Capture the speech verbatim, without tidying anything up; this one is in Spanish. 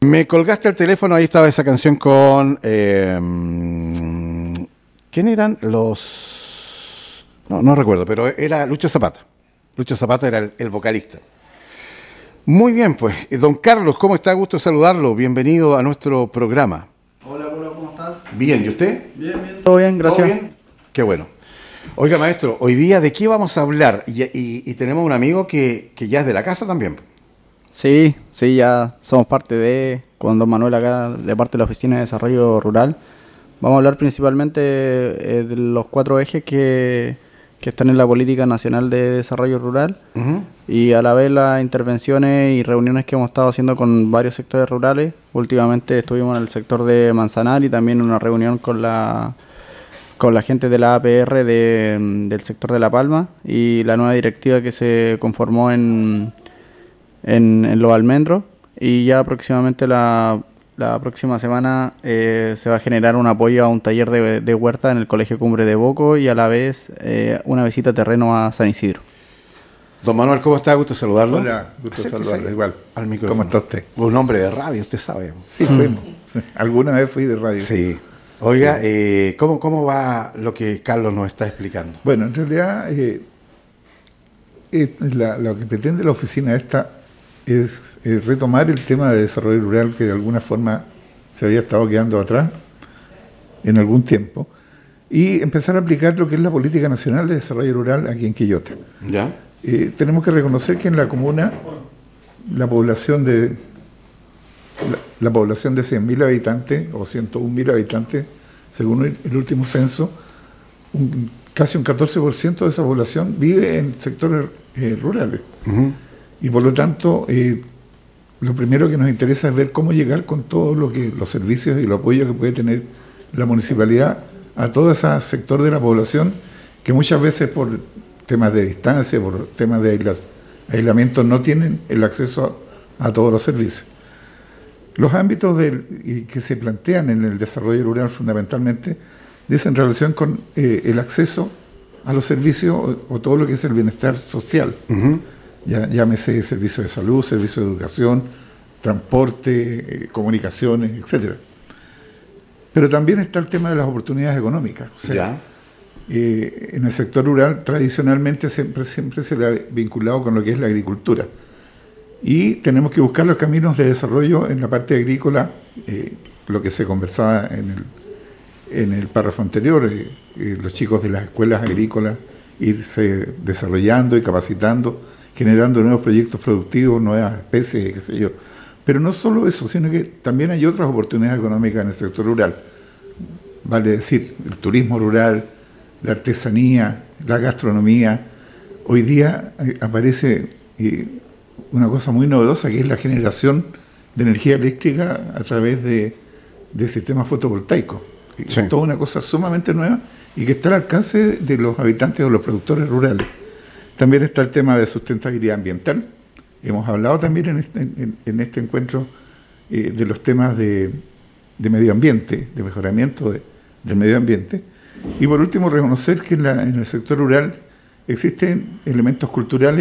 Me colgaste el teléfono, ahí estaba esa canción con... Eh, ¿Quién eran los...? No, no recuerdo, pero era Lucho Zapata. Lucho Zapata era el, el vocalista. Muy bien, pues. Don Carlos, ¿cómo está? Gusto saludarlo. Bienvenido a nuestro programa. Hola, hola, ¿cómo estás? Bien, ¿y usted? Bien, bien. Todo bien, gracias. ¿Todo bien? Qué bueno. Oiga, maestro, hoy día ¿de qué vamos a hablar? Y, y, y tenemos un amigo que, que ya es de la casa también. Sí, sí, ya somos parte de, con don Manuel acá, de parte de la Oficina de Desarrollo Rural. Vamos a hablar principalmente eh, de los cuatro ejes que, que están en la Política Nacional de Desarrollo Rural, uh-huh. y a la vez las intervenciones y reuniones que hemos estado haciendo con varios sectores rurales. Últimamente estuvimos en el sector de Manzanar y también en una reunión con la con la gente de la A P R de, del sector de La Palma y la nueva directiva que se conformó en, en, en Los Almendros, y ya aproximadamente la, la próxima semana eh, se va a generar un apoyo a un taller de, de huerta en el Colegio Cumbre de Boco y a la vez eh, una visita a terreno a San Isidro. Don Manuel, ¿cómo está? Gusto saludarlo. Hola, gusto saludarlo, igual. Al micrófono. ¿Cómo está usted? Un hombre de radio, usted sabe. Sí, fuimos. Sí. Alguna vez fui de radio. Sí. Oiga, sí. eh, ¿cómo, ¿cómo va lo que Carlos nos está explicando? Bueno, en realidad eh, eh, la, lo que pretende la oficina esta es eh, retomar el tema de desarrollo rural que de alguna forma se había estado quedando atrás en algún tiempo y empezar a aplicar lo que es la Política Nacional de Desarrollo Rural aquí en Quillota. ¿Ya? Eh, tenemos que reconocer que en la comuna la población de la, la población de cien mil habitantes o ciento un mil habitantes, según el, el último censo, un, casi un catorce por ciento de esa población vive en sectores eh, rurales. Uh-huh. Y por lo tanto, eh, lo primero que nos interesa es ver cómo llegar con todos lo que, los servicios y el apoyo que puede tener la municipalidad a todo ese sector de la población que muchas veces por temas de distancia, por temas de aislamiento, no tienen el acceso a, a todos los servicios. Los ámbitos del, que se plantean en el desarrollo rural fundamentalmente dicen relación con eh, el acceso a los servicios o, o todo lo que es el bienestar social. Uh-huh. Ya, llámese servicio de salud, servicio de educación, transporte, eh, comunicaciones, etcétera. Pero también está el tema de las oportunidades económicas. O sea, ¿ya? Eh, en el sector rural tradicionalmente siempre, siempre se le ha vinculado con lo que es la agricultura y tenemos que buscar los caminos de desarrollo en la parte agrícola, eh, lo que se conversaba en el, en el párrafo anterior, eh, eh, los chicos de las escuelas agrícolas irse desarrollando y capacitando, generando nuevos proyectos productivos, nuevas especies, qué sé yo. Pero no solo eso, sino que también hay otras oportunidades económicas en el sector rural, vale decir, el turismo rural, la artesanía, la gastronomía. Hoy día aparece eh, una cosa muy novedosa que es la generación de energía eléctrica a través de, de sistemas fotovoltaicos. Sí. Es toda una cosa sumamente nueva y que está al alcance de los habitantes o los productores rurales. También está el tema de sustentabilidad ambiental. Hemos hablado también en este, en, en este encuentro eh, de los temas de, de medio ambiente, de mejoramiento de, del medio ambiente. Y por último, reconocer que en, la, en el sector rural existen elementos culturales